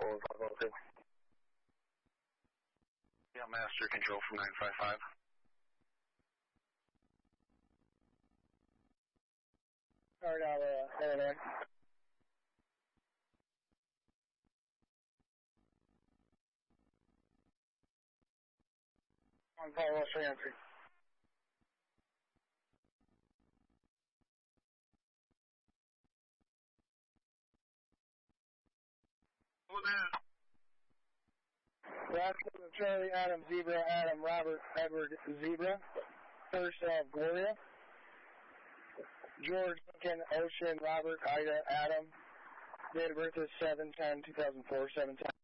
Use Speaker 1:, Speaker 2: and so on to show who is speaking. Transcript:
Speaker 1: control 502. Yeah, master control from 955.
Speaker 2: Alright, I'll hold on. On call, what's your answer?
Speaker 1: Who that?
Speaker 2: Last Charlie, Adam, Zebra, Adam, Robert, Edward, Zebra. First, Gloria. George, Lincoln, Ocean, Robert, Ida, Adam. Date of birth is 7/10/2004, 7/10.